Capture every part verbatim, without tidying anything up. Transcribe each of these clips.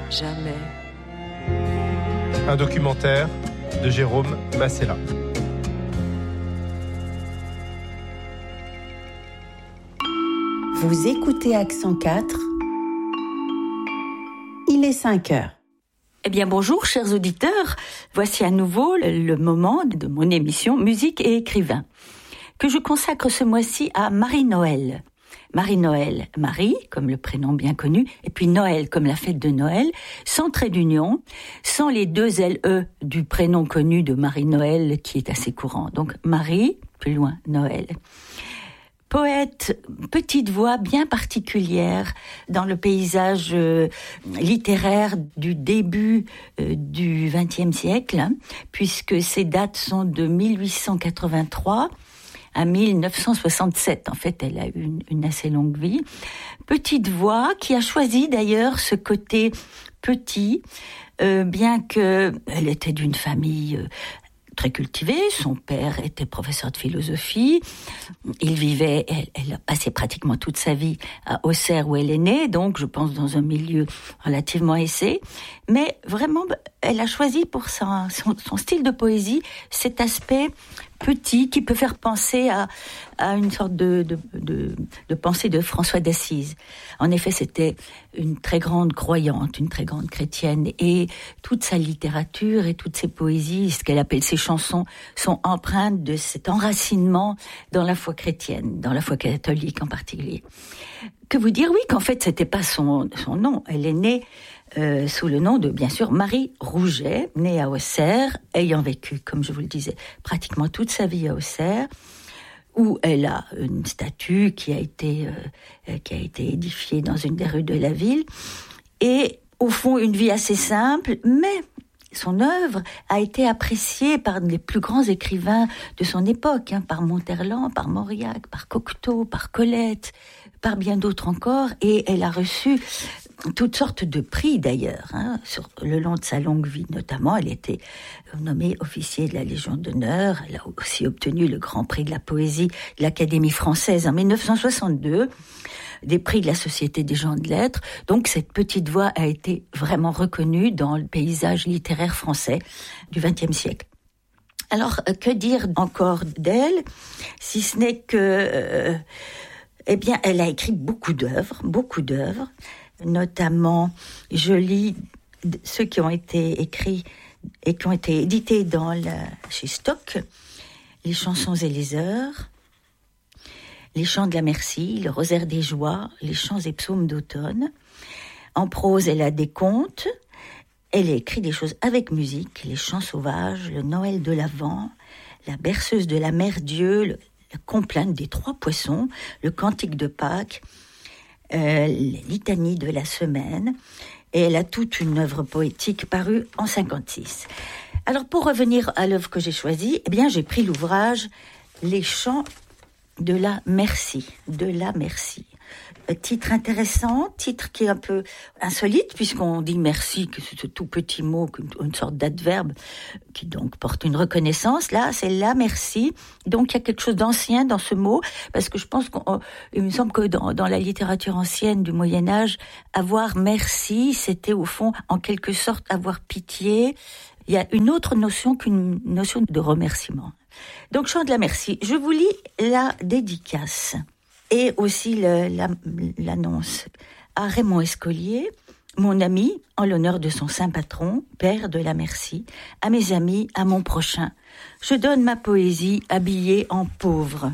jamais. Un documentaire de Jérôme Massella. Vous écoutez Accent quatre. Il est cinq heures. Eh bien bonjour chers auditeurs, voici à nouveau le moment de mon émission Musique et écrivain, que je consacre ce mois-ci à Marie-Noël. Marie-Noël, Marie, comme le prénom bien connu, et puis Noël, comme la fête de Noël, sans trait d'union, sans les deux L E du prénom connu de Marie-Noël, qui est assez courant. Donc Marie, plus loin, Noël. Poète, petite voix bien particulière dans le paysage euh, littéraire du début euh, du vingtième siècle, hein, puisque ses dates sont de mille huit cent quatre-vingt-trois à mille neuf cent soixante-sept. En fait, elle a eu une, une assez longue vie. Petite voix qui a choisi d'ailleurs ce côté petit, euh, bien que elle était d'une famille euh, très cultivée. Son père était professeur de philosophie. Il vivait, elle, elle a passé pratiquement toute sa vie à Auxerre où elle est née, donc je pense dans un milieu relativement aisé. Mais vraiment, elle a choisi pour son, son, son style de poésie cet aspect petit qui peut faire penser à, à une sorte de, de, de, de pensée de François d'Assise. En effet, c'était une très grande croyante, une très grande chrétienne, et toute sa littérature et toutes ses poésies, ce qu'elle appelle ses chansons, sont empreintes de cet enracinement dans la foi chrétienne, dans la foi catholique en particulier. Que vous dire, oui, qu'en fait, c'était pas son, son nom. Elle est née Euh, sous le nom de, bien sûr, Marie Rouget, née à Auxerre, ayant vécu, comme je vous le disais, pratiquement toute sa vie à Auxerre, où elle a une statue qui a été, euh, qui a été édifiée dans une des rues de la ville, et au fond, une vie assez simple, mais son œuvre a été appréciée par les plus grands écrivains de son époque, hein, par Monterland, par Mauriac, par Cocteau, par Colette, par bien d'autres encore, et elle a reçu toutes sortes de prix d'ailleurs, hein, sur le long de sa longue vie notamment. Elle était nommée officier de la Légion d'honneur. Elle a aussi obtenu le Grand Prix de la poésie de l'Académie française en mille neuf cent soixante-deux, des prix de la Société des gens de lettres. Donc cette petite voix a été vraiment reconnue dans le paysage littéraire français du vingtième siècle. Alors que dire encore d'elle, si ce n'est que, euh, eh bien, elle a écrit beaucoup d'œuvres, beaucoup d'œuvres. Notamment, je lis ceux qui ont été écrits et qui ont été édités dans la, chez Stock, les chansons et les heures, les chants de la Merci, le rosaire des joies, les chants et psaumes d'automne. En prose, elle a des contes. Elle a écrit des choses avec musique, les chants sauvages, le Noël de l'Avent, la berceuse de la mère Dieu, le, la complainte des trois poissons, le cantique de Pâques, Euh, les litanies de la semaine, et elle a toute une œuvre poétique parue en cinquante-six. Alors pour revenir à l'œuvre que j'ai choisie, eh bien j'ai pris l'ouvrage Les chants de la Merci, de la Merci. Titre intéressant, titre qui est un peu insolite, puisqu'on dit merci, que c'est ce tout petit mot, une sorte d'adverbe, qui donc porte une reconnaissance. Là, c'est la merci. Donc, il y a quelque chose d'ancien dans ce mot, parce que je pense qu'il me semble que dans, dans la littérature ancienne du Moyen-Âge, avoir merci, c'était au fond, en quelque sorte, avoir pitié. Il y a une autre notion qu'une notion de remerciement. Donc, chant de la merci. Je vous lis la dédicace. Et aussi le, la, l'annonce à Raymond Escolier, mon ami, en l'honneur de son saint patron, père de la Merci, à mes amis, à mon prochain. Je donne ma poésie habillée en pauvre.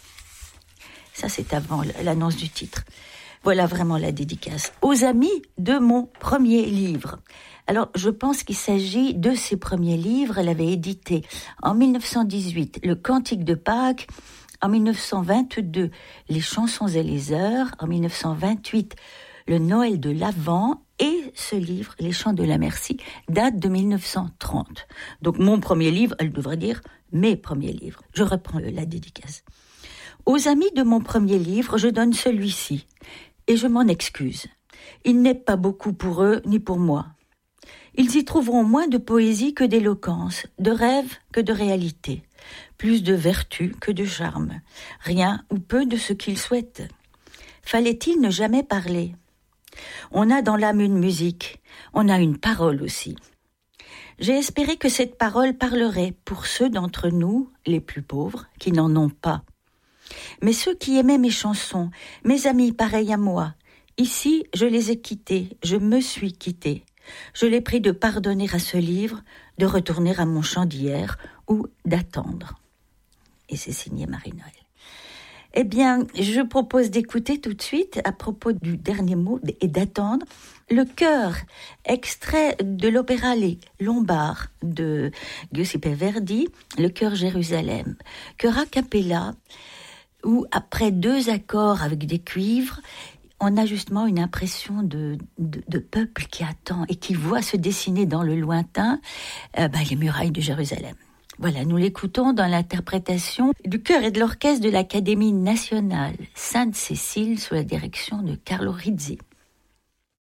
Ça, c'est avant l'annonce du titre. Voilà vraiment la dédicace. Aux amis de mon premier livre. Alors, je pense qu'il s'agit de ses premiers livres. Elle avait édité en mille neuf cent dix-huit Le Cantique de Pâques, en mille neuf cent vingt-deux, Les chansons et les heures. En mille neuf cent vingt-huit, Le Noël de l'Avent. Et ce livre, Les chants de la Merci, date de mille neuf cent trente. Donc mon premier livre, elle devrait dire mes premiers livres. Je reprends la dédicace. Aux amis de mon premier livre, je donne celui-ci. Et je m'en excuse. Il n'est pas beaucoup pour eux ni pour moi. Ils y trouveront moins de poésie que d'éloquence, de rêve que de réalité. Plus de vertu que de charme, rien ou peu de ce qu'ils souhaitent. Fallait-il ne jamais parler ? On a dans l'âme une musique, on a une parole aussi. J'ai espéré que cette parole parlerait pour ceux d'entre nous, les plus pauvres, qui n'en ont pas. Mais ceux qui aimaient mes chansons, mes amis pareils à moi, ici je les ai quittés, je me suis quittée. Je les prie de pardonner à ce livre, de retourner à mon chant d'hier ou d'attendre. Et c'est signé Marie-Noël. Eh bien, je propose d'écouter tout de suite, à propos du dernier mot, et d'attendre, le chœur, extrait de l'opéra Les Lombards de Giuseppe Verdi, le chœur Jérusalem. Chœur a cappella, où après deux accords avec des cuivres, on a justement une impression de, de, de peuple qui attend et qui voit se dessiner dans le lointain euh, bah, les murailles de Jérusalem. Voilà, nous l'écoutons dans l'interprétation du chœur et de l'orchestre de l'Académie nationale Sainte-Cécile sous la direction de Carlo Rizzi.